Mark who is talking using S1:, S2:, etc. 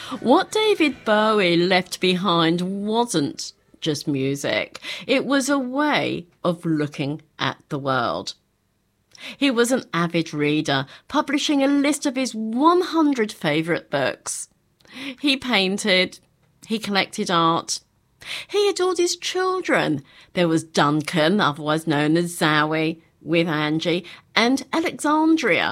S1: What David Bowie left behind wasn't just music. It was a way of looking at the world. He was an avid reader, publishing a list of his 100 favourite books. He painted. He collected art. He adored his children. There was Duncan, otherwise known as Zowie, with Angie, and Alexandria,